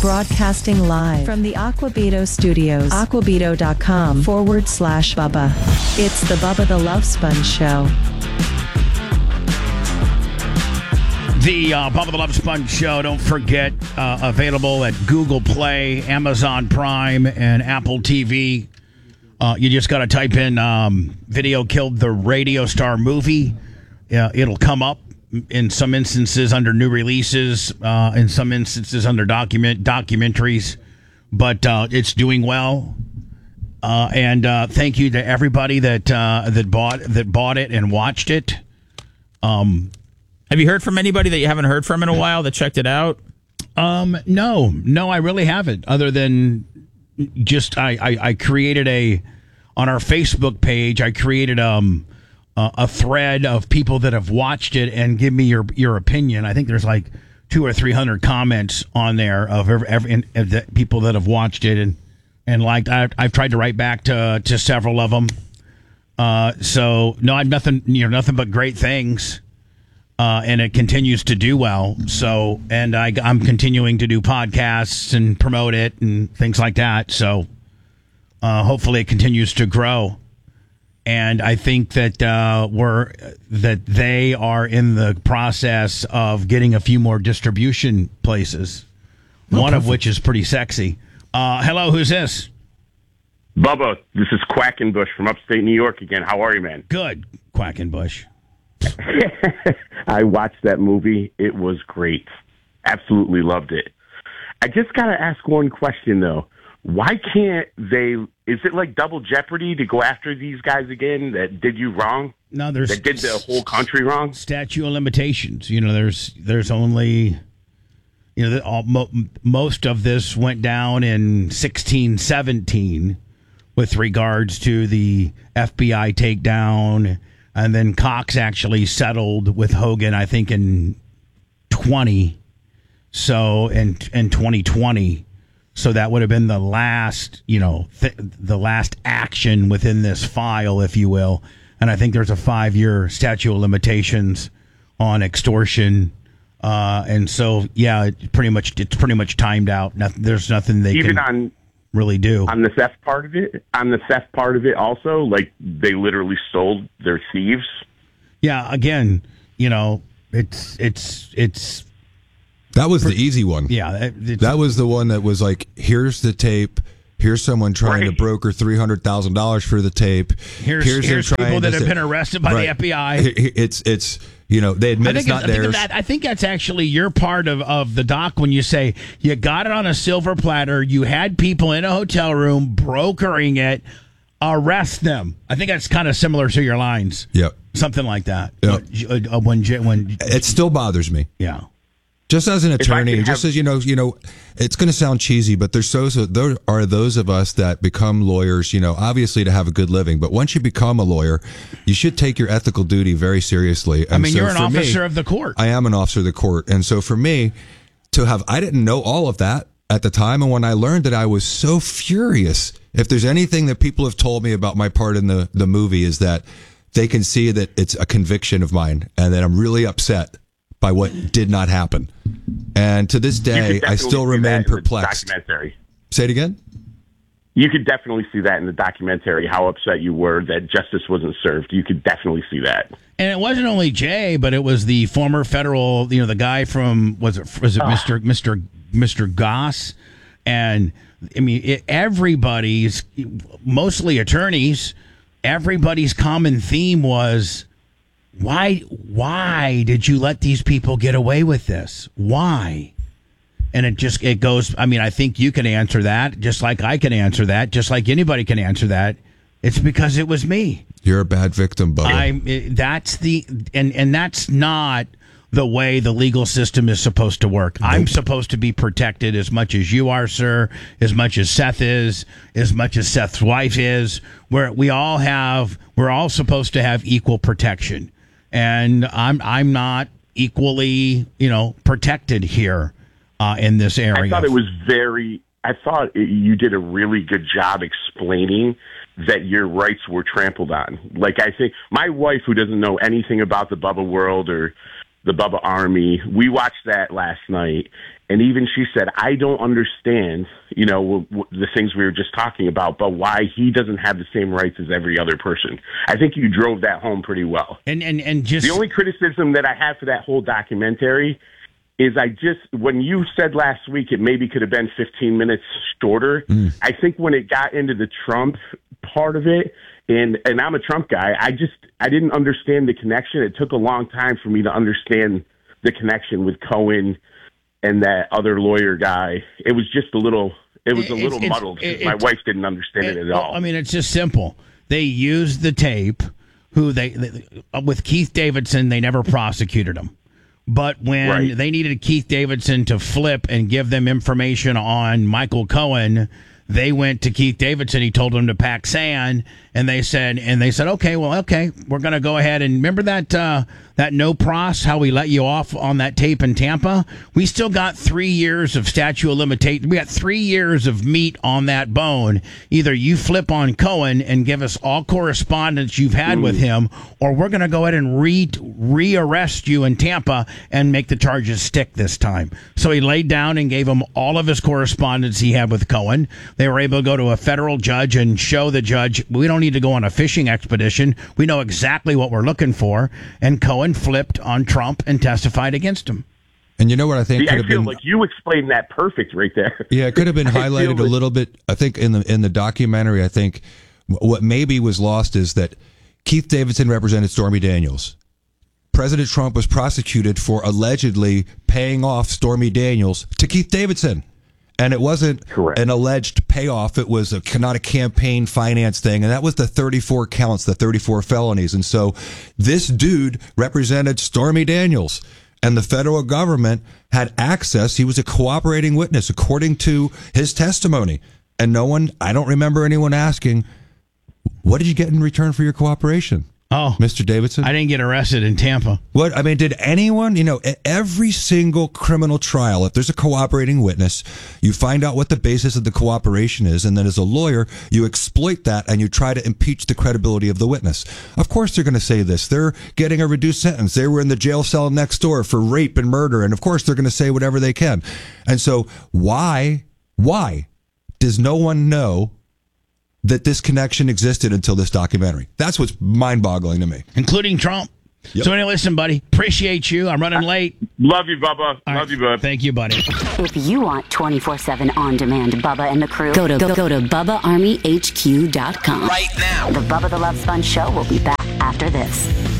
Broadcasting live from the Aquabito Studios. Aquabito.com/Bubba. It's the Bubba the Love Sponge Show. The Bubba the Love Sponge Show, don't forget, available at Google Play, Amazon Prime, and Apple TV. You just got to type in Video Killed the Radio Star Movie. It'll come up in some instances under new releases, in some instances under documentaries. But it's doing well. And thank you to everybody that bought it and watched it. Have you heard from anybody that you haven't heard from in a while that checked it out? No, I really haven't. Other than just I created on our Facebook page. I created a thread of people that have watched it and give me your opinion. I think there's like 200 or 300 comments on there of the people that have watched it and liked. I've tried to write back to several of them. So no, I've nothing but great things. And it continues to do well. So, and I'm continuing to do podcasts and promote it and things like that. So, hopefully, it continues to grow. And I think that they are in the process of getting a few more distribution places. One of which is pretty sexy. Hello, who's this? Bubba, this is Quackenbush from upstate New York again. How are you, man? Good, Quackenbush. I watched that movie. It was great. Absolutely loved it. I just got to ask one question, though. Why can't they... Is it like double jeopardy to go after these guys again that did you wrong? No, there's... That did the whole country wrong? Statute of limitations. There's only... most of this went down in 1617 with regards to the FBI takedown... And then Cox actually settled with Hogan, I think, in 20. So in 2020. So that would have been the last, the last action within this file, if you will. And I think there's a 5-year statute of limitations on extortion. And so, yeah, it's pretty much timed out. There's nothing they can really do on the theft part of it. Also, like they literally stole their thieves. Yeah, again, it's that was the easy one. Yeah, that was the one that was like, here's the tape. Here's someone trying to broker $300,000 for the tape. Here's people that have been arrested by the FBI. It's they admit it's not theirs. I think that's actually your part of the doc when you say you got it on a silver platter. You had people in a hotel room brokering it. Arrest them. I think that's kind of similar to your lines. Yep, something like that. Yep. When it still bothers me. Yeah. Just as an attorney, just as it's going to sound cheesy, but there are those of us that become lawyers, obviously to have a good living. But once you become a lawyer, you should take your ethical duty very seriously. And you're an officer of the court. I am an officer of the court. And so for me, I didn't know all of that at the time. And when I learned that, I was so furious. If there's anything that people have told me about my part in the movie is that they can see that it's a conviction of mine and that I'm really upset by what did not happen. And to this day, I still remain perplexed. Say it again? You could definitely see that in the documentary, how upset you were that justice wasn't served. You could definitely see that. And it wasn't only Jay, but it was the former federal, the guy from, was it Mr. Goss? And, everybody's, mostly attorneys, everybody's common theme was, Why did you let these people get away with this? Why? And it goes, I think you can answer that, just like I can answer that, just like anybody can answer that. It's because it was me. You're a bad victim, Bubba. That's not the way the legal system is supposed to work. Nope. I'm supposed to be protected as much as you are, sir, as much as Seth is, as much as Seth's wife is. We're all supposed to have equal protection. And I'm not equally, protected here in this area. I thought you did a really good job explaining that your rights were trampled on. Like, I think my wife, who doesn't know anything about the Bubba world or the Bubba Army. We watched that last night, and even she said, I don't understand, the things we were just talking about, but why he doesn't have the same rights as every other person. I think you drove that home pretty well. And just the only criticism that I have for that whole documentary is when you said last week it maybe could have been 15 minutes shorter, I think when it got into the Trump part of it, and I'm a Trump guy, I didn't understand the connection. It took a long time for me to understand the connection with Cohen and that other lawyer guy. It was just a little muddled. My wife didn't understand it at all. I mean, it's just simple. They used the tape. With Keith Davidson, they never prosecuted him. But when they needed Keith Davidson to flip and give them information on Michael Cohen, they went to Keith Davidson. He told them to pack sand, and they said, okay, we're going to go ahead and remember that no pros, how we let you off on that tape in Tampa. We still got 3 years of statute of limitations. We got 3 years of meat on that bone. Either you flip on Cohen and give us all correspondence you've had with him, or we're going to go ahead and re-arrest you in Tampa and make the charges stick this time. So he laid down and gave him all of his correspondence he had with Cohen. They were able to go to a federal judge and show the judge, we don't need to go on a fishing expedition. We know exactly what we're looking for. And Cohen flipped on Trump and testified against him. And you know what I think? I feel like you explained that perfect right there. Yeah, it could have been highlighted a little bit. I think in the documentary, I think what maybe was lost is that Keith Davidson represented Stormy Daniels. President Trump was prosecuted for allegedly paying off Stormy Daniels to Keith Davidson. And it wasn't an alleged payoff. It was not a campaign finance thing. And that was the 34 counts, the 34 felonies. And so this dude represented Stormy Daniels. And the federal government had access. He was a cooperating witness, according to his testimony. And I don't remember anyone asking, what did you get in return for your cooperation? Oh, Mr. Davidson? I didn't get arrested in Tampa. What? I mean, did anyone, every single criminal trial, if there's a cooperating witness, you find out what the basis of the cooperation is, and then as a lawyer, you exploit that and you try to impeach the credibility of the witness. Of course they're going to say this. They're getting a reduced sentence. They were in the jail cell next door for rape and murder, and of course they're going to say whatever they can. And so why does no one know that this connection existed until this documentary? That's what's mind-boggling to me. Including Trump. Yep. So anyway, listen, buddy, appreciate you. I'm running late. Love you, Bubba. Love you, bud. Thank you, buddy. If you want 24/7 on-demand Bubba and the crew, go to BubbaArmyHQ.com. Right now. The Bubba the Love Sponge Show will be back after this.